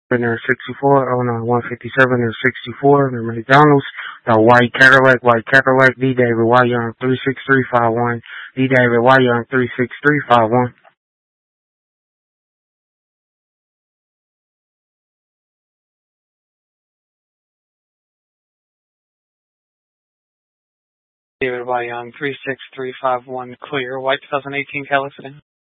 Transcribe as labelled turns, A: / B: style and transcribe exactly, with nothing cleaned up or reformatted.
A: There sixty-four, oh no, one fifty-seven or sixty-four, the McDonald's, the white Cadillac, white Cadillac, D David Y Young three six three five one, D David Y Young three six three five one. David Y Young three six three five one, clear, white twenty eighteen Cadillac sedan.